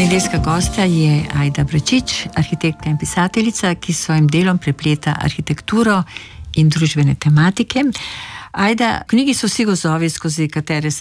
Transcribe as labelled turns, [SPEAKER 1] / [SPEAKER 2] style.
[SPEAKER 1] Nedeljska gostja je Ajda Bračič, arhitektka in pisateljica, ki s svojim delom prepleta arhitekturo in družbene tematike. Ajda, v knjigi so vsi gozdovi, skozi katere se